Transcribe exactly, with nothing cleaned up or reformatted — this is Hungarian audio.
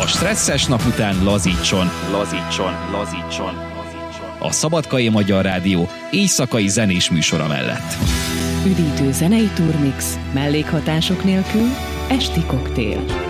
A stresszes nap után lazítson, lazítson, lazítson, lazítson. A Szabadkai Magyar Rádió éjszakai zenés műsora mellett. Üdítő zenei turmix, mellékhatások nélkül, esti koktél.